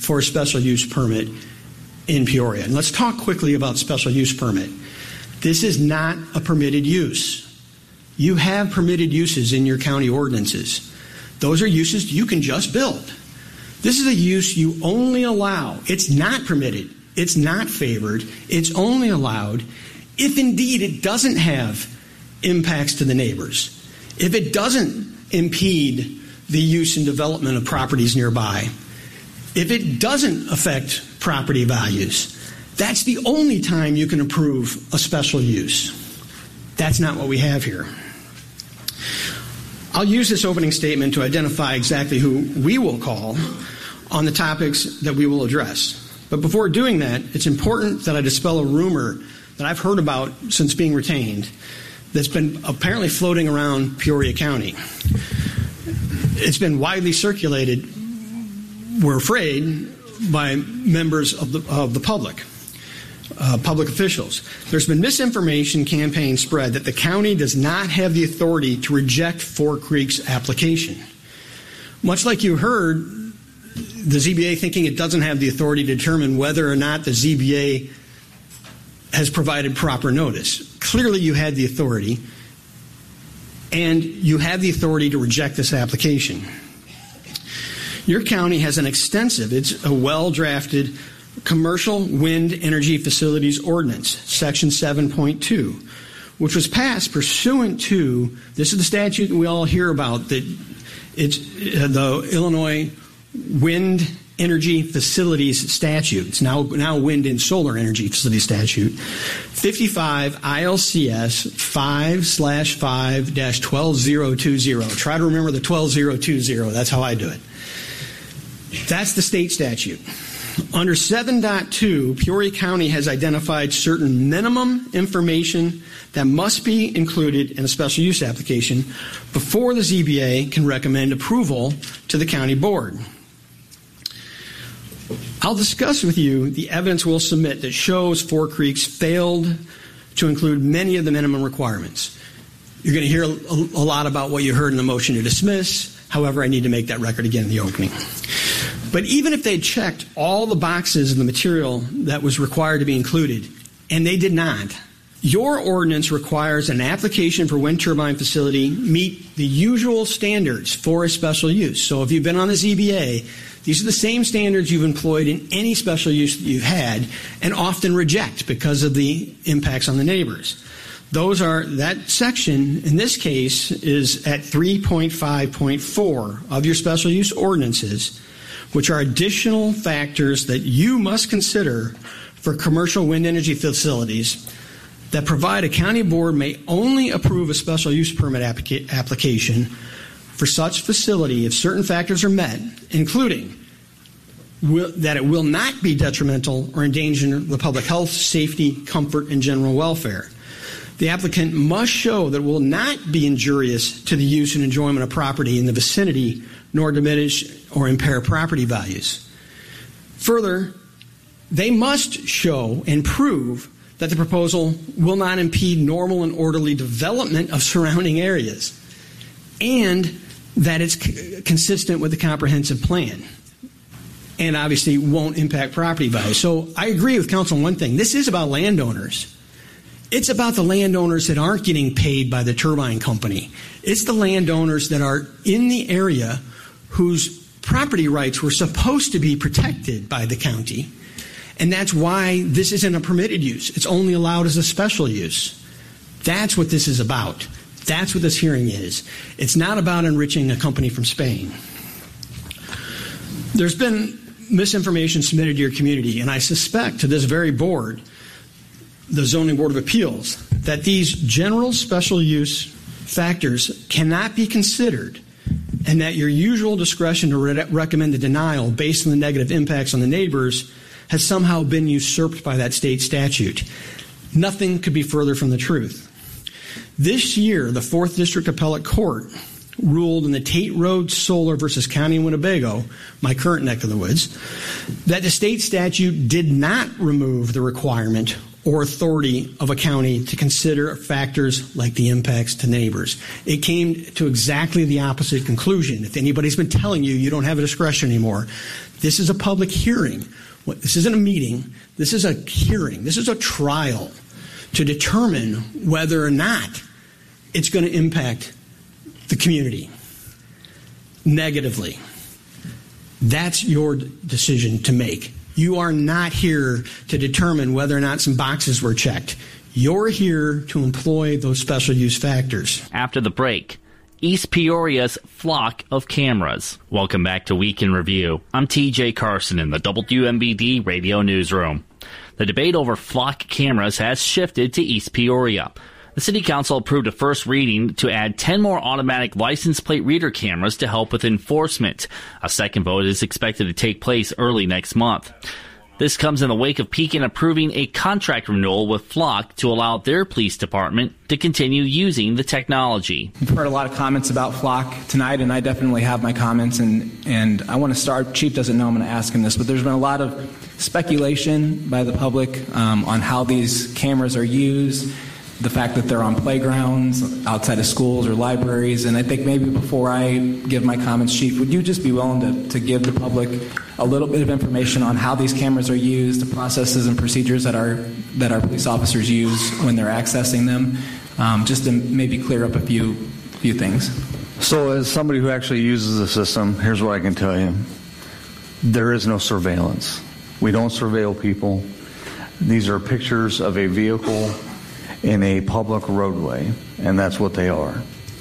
for a special use permit in Peoria. And let's talk quickly about special use permit. This is not a permitted use. You have permitted uses in your county ordinances. Those are uses you can just build. This is a use you only allow. It's not permitted. It's not favored. It's only allowed if indeed it doesn't have impacts to the neighbors. If it doesn't impede the use and development of properties nearby. If it doesn't affect property values. That's the only time you can approve a special use. That's not what we have here. I'll use this opening statement to identify exactly who we will call on the topics that we will address. But before doing that, it's important that I dispel a rumor that I've heard about since being retained that's been apparently floating around Peoria County. It's been widely circulated, we're afraid, by members of the public. Public officials. There's been misinformation campaign spread that the county does not have the authority to reject Four Creeks application. Much like you heard, the ZBA thinking it doesn't have the authority to determine whether or not the ZBA has provided proper notice. Clearly you had the authority, and you have the authority to reject this application. Your county has an extensive, it's a well-drafted Commercial Wind Energy Facilities Ordinance, Section 7.2, which was passed pursuant to, this is the statute that we all hear about, that it's the Illinois Wind Energy Facilities Statute. It's now Wind and Solar Energy Facility Statute, 55 ILCS 5/5-12020. Try to remember the 12020. That's how I do it. That's the state statute. Under 7.2, Peoria County has identified certain minimum information that must be included in a special use application before the ZBA can recommend approval to the county board. I'll discuss with you the evidence we'll submit that shows Four Creeks failed to include many of the minimum requirements. You're going to hear a lot about what you heard in the motion to dismiss. However, I need to make that record again in the opening. But even if they checked all the boxes in the material that was required to be included, and they did not, your ordinance requires an application for wind turbine facility meet the usual standards for a special use. So if you've been on the ZBA, these are the same standards you've employed in any special use that you've had and often reject because of the impacts on the neighbors. Those are, that section in this case is at 3.5.4 of your special use ordinances, which are additional factors that you must consider for commercial wind energy facilities that provide a county board may only approve a special use permit application for such facility if certain factors are met, including that it will not be detrimental or endanger the public health, safety, comfort, and general welfare. The applicant must show that it will not be injurious to the use and enjoyment of property in the vicinity, nor diminish or impair property values. Further, they must show and prove that the proposal will not impede normal and orderly development of surrounding areas, and that it's consistent with the comprehensive plan, and obviously won't impact property values. So I agree with council on one thing. This is about landowners. It's about the landowners that aren't getting paid by the turbine company. It's the landowners that are in the area whose property rights were supposed to be protected by the county. And that's why this isn't a permitted use. It's only allowed as a special use. That's what this is about. That's what this hearing is. It's not about enriching a company from Spain. There's been misinformation submitted to your community, and I suspect to this very board, the Zoning Board of Appeals, that these general special use factors cannot be considered, and that your usual discretion to recommend a denial based on the negative impacts on the neighbors has somehow been usurped by that state statute. Nothing could be further from the truth. This year, the 4th District Appellate Court ruled in the Tate Road Solar versus County of Winnebago, my current neck of the woods, that the state statute did not remove the requirement or authority of a county to consider factors like the impacts to neighbors. It came to exactly the opposite conclusion. If anybody's been telling you you don't have a discretion anymore, this is a public hearing. This isn't a meeting. This is a hearing. This is a trial to determine whether or not it's going to impact the community negatively. That's your decision to make. You are not here to determine whether or not some boxes were checked. You're here to employ those special use factors. After the break, East Peoria's flock of cameras. Welcome back to Week in Review. I'm TJ Carson in the WMBD Radio Newsroom. The debate over flock cameras has shifted to East Peoria. The City Council approved a first reading to add 10 more automatic license plate reader cameras to help with enforcement. A second vote is expected to take place early next month. This comes in the wake of Pekin approving a contract renewal with Flock to allow their police department to continue using the technology. We've heard a lot of comments about Flock tonight, and I definitely have my comments, and I want to start. Chief doesn't know I'm going to ask him this, but there's been a lot of speculation by the public on how these cameras are used, the fact that they're on playgrounds, outside of schools or libraries. And I think maybe before I give my comments, Chief, would you just be willing to give the public a little bit of information on how these cameras are used, the processes and procedures that our police officers use when they're accessing them, just to maybe clear up a few things? So as somebody who actually uses the system, here's what I can tell you. There is no surveillance. We don't surveil people. These are pictures of a vehicle in a public roadway, and that's what they are.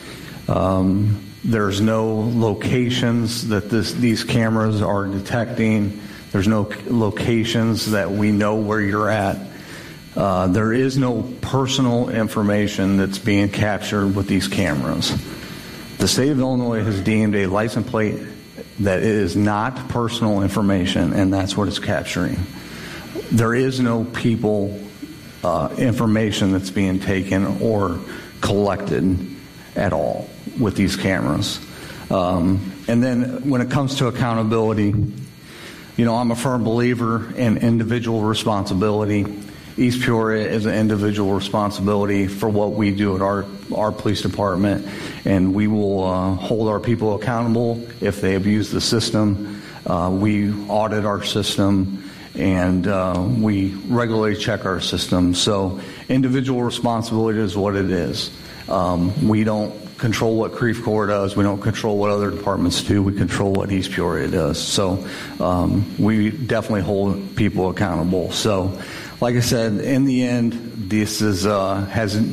There's no locations that these cameras are detecting. There's no locations that we know where you're at. There is no personal information that's being captured with these cameras. The state of Illinois has deemed a license plate that it is not personal information, and that's what it's capturing. There is no people information that's being taken or collected at all with these cameras. And then when it comes to accountability, I'm a firm believer in individual responsibility. East Peoria is an individual responsibility for what we do at our police department, and we will hold our people accountable if they abuse the system. We audit our system, and we regularly check our system. So individual responsibility is what it is. We don't control what Creve Coeur does. We don't control what other departments do. We control what East Peoria does. So we definitely hold people accountable. So like I said, in the end, this is the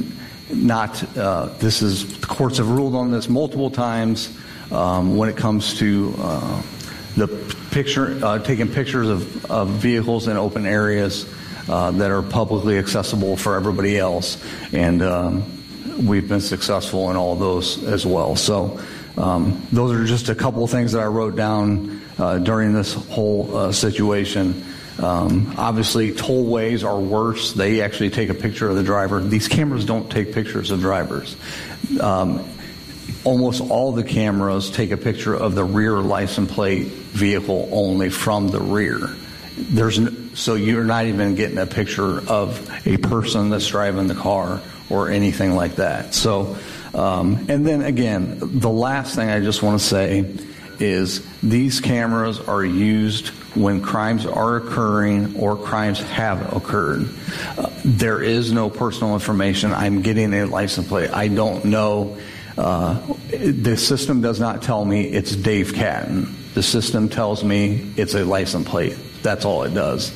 courts have ruled on this multiple times when it comes to taking pictures of vehicles in open areas that are publicly accessible for everybody else, and we've been successful in all those as well. So those are just a couple of things that I wrote down during this whole situation. Obviously, tollways are worse. They actually take a picture of the driver. These cameras don't take pictures of drivers. Almost all the cameras take a picture of the rear license plate vehicle only from the rear. So you're not even getting a picture of a person that's driving the car or anything like that. So, and then again, the last thing I just want to say is these cameras are used when crimes are occurring or crimes have occurred. There is no personal information. I'm getting a license plate. I don't know. The system does not tell me it's Dave Catton. The system tells me it's a license plate. That's all it does.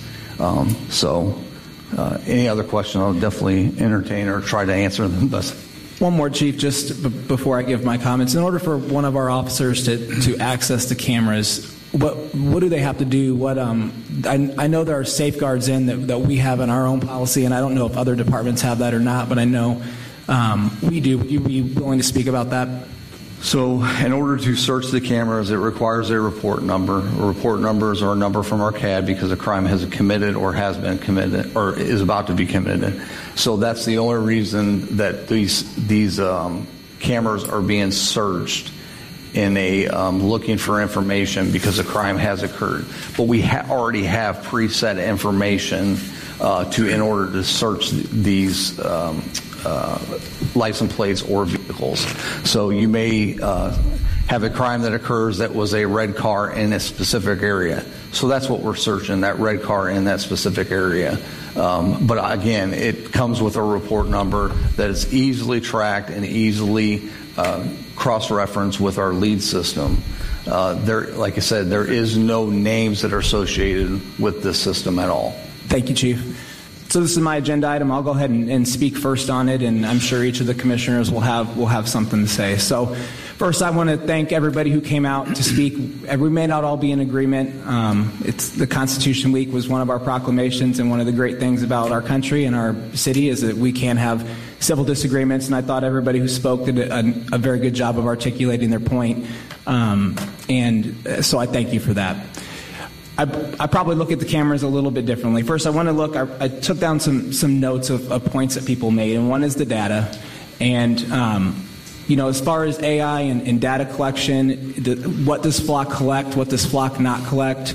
Any other question, I'll definitely entertain or try to answer them best. One more, Chief, just before I give my comments. In order for one of our officers to access the cameras, what do they have to do? I know there are safeguards that we have in our own policy, and I don't know if other departments have that or not, but I know we do. Would you be willing to speak about that? So in order to search the cameras, it requires a report number. Report numbers are a number from our CAD because a crime has committed or has been committed or is about to be committed. So that's the only reason that these cameras are being searched looking for information because a crime has occurred. But we already have preset information in order to search these license plates or vehicles. So you may have a crime that occurs that was a red car in a specific area. So that's what we're searching, that red car in that specific area. But again, it comes with a report number that is easily tracked and easily cross-referenced with our lead system. Like I said, there is no names that are associated with this system at all. Thank you, Chief. So this is my agenda item. I'll go ahead and speak first on it, and I'm sure each of the commissioners will have something to say. So first, I want to thank everybody who came out to speak. We may not all be in agreement. It's the Constitution Week was one of our proclamations, and one of the great things about our country and our city is that we can have civil disagreements, and I thought everybody who spoke did a very good job of articulating their point, and so I thank you for that. I probably look at the cameras a little bit differently. First, I want to look. I took down some notes of points that people made, and one is the data. And as far as AI and data collection, what does Flock collect? What does Flock not collect?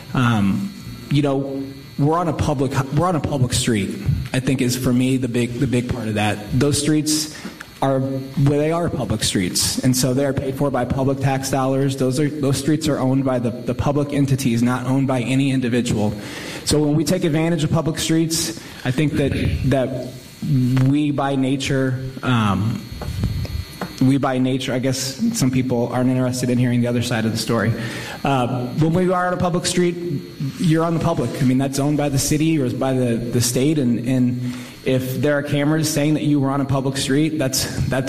We're on a public street. I think is for me the big part of that. Those streets are public streets, and so they're paid for by public tax dollars. Those streets are owned by the public entities, not owned by any individual. So when we take advantage of public streets, I think that we by nature, I guess some people aren't interested in hearing the other side of the story. When we are on a public street, you're on the public. I mean, that's owned by the city or by the state, and if there are cameras saying that you were on a public street, I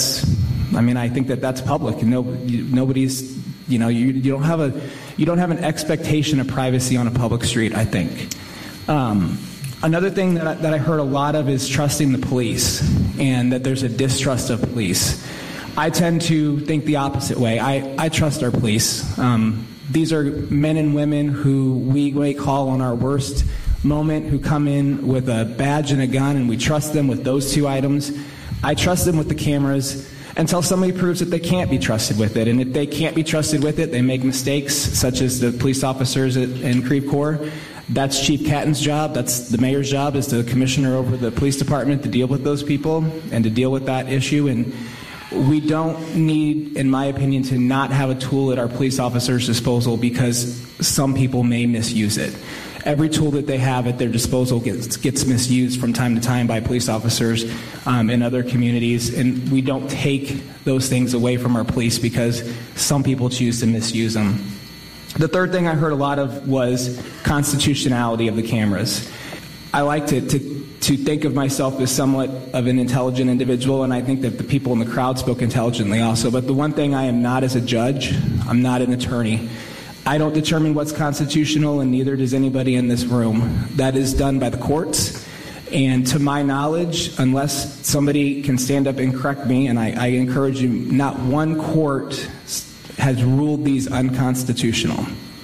think that's public, and nobody's, you don't have an expectation of privacy on a public street, I think. Another thing that I heard a lot of is trusting the police, and that there's a distrust of police. I tend to think the opposite way. I trust our police. These are men and women who we may call on our worst moment, who come in with a badge and a gun, and we trust them with those two items. I trust them with the cameras until somebody proves that they can't be trusted with it. And if they can't be trusted with it, they make mistakes, such as the police officers in Creve Coeur. That's Chief Catton's job. That's the mayor's job, as the commissioner over the police department, to deal with those people and to deal with that issue. And we don't need, in my opinion, to not have a tool at our police officers' disposal because some people may misuse it. Every tool that they have at their disposal gets misused from time to time by police officers in other communities, and we don't take those things away from our police because some people choose to misuse them. The third thing I heard a lot of was constitutionality of the cameras. I like to think of myself as somewhat of an intelligent individual, and I think that the people in the crowd spoke intelligently also. But the one thing I am not as a judge, I'm not an attorney. I don't determine what's constitutional, and neither does anybody in this room. That is done by the courts. And to my knowledge, unless somebody can stand up and correct me, and I encourage you, not one court has ruled these unconstitutional.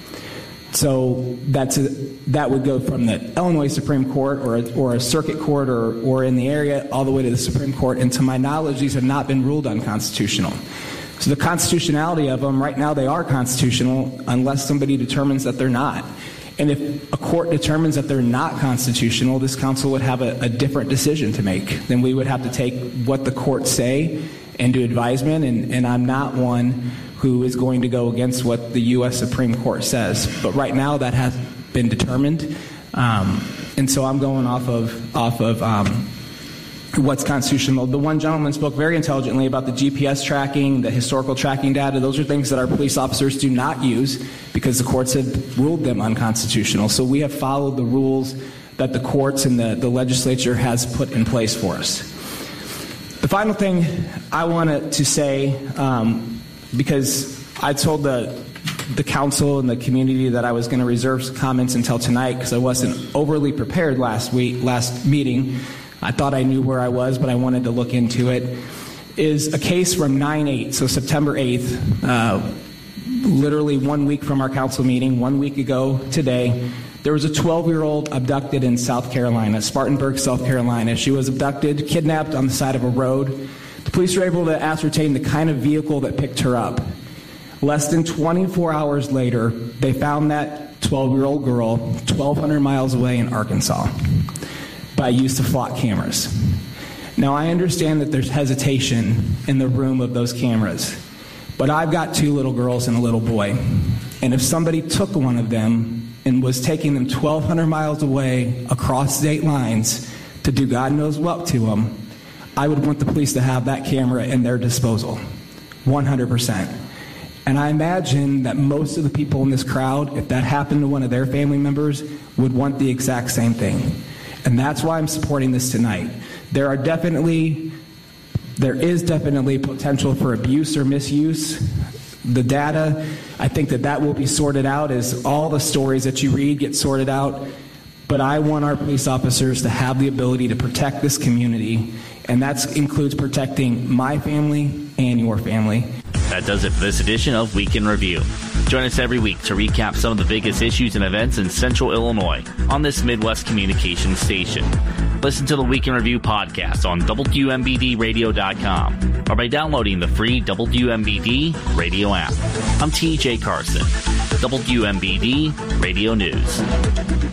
So that would go from the Illinois Supreme Court or a circuit court or in the area all the way to the Supreme Court. And to my knowledge, these have not been ruled unconstitutional. So the constitutionality of them, right now they are constitutional unless somebody determines that they're not. And if a court determines that they're not constitutional, this council would have a different decision to make. Then we would have to take what the courts say and do advisement, and I'm not one who is going to go against what the U.S. Supreme Court says. But right now that has been determined, and so I'm going off of what's constitutional. The one gentleman spoke very intelligently about the GPS tracking, the historical tracking data. Those are things that our police officers do not use because the courts have ruled them unconstitutional. So we have followed the rules that the courts and the legislature has put in place for us. The final thing I wanted to say, because I told the council and the community that I was going to reserve comments until tonight because I wasn't overly prepared last meeting. I thought I knew where I was, but I wanted to look into it, is a case from 9/8, so September 8th, literally 1 week from our council meeting, 1 week ago today. There was a 12-year-old abducted in South Carolina, Spartanburg, South Carolina. She was abducted, kidnapped on the side of a road. The police were able to ascertain the kind of vehicle that picked her up. Less than 24 hours later, they found that 12-year-old girl 1,200 miles away in Arkansas by use of flock cameras. Now, I understand that there's hesitation in the room of those cameras, but I've got 2 little girls and a little boy, and if somebody took one of them and was taking them 1,200 miles away across state lines to do God knows what to them, I would want the police to have that camera in their disposal, 100%. And I imagine that most of the people in this crowd, if that happened to one of their family members, would want the exact same thing. And that's why I'm supporting this tonight. There is definitely potential for abuse or misuse. The data, I think that will be sorted out as all the stories that you read get sorted out. But I want our police officers to have the ability to protect this community, and that includes protecting my family and your family. That does it for this edition of Week in Review. Join us every week to recap some of the biggest issues and events in Central Illinois on this Midwest Communications station. Listen to the Week in Review podcast on WMBDradio.com or by downloading the free WMBD radio app. I'm TJ Carson, WMBD Radio News.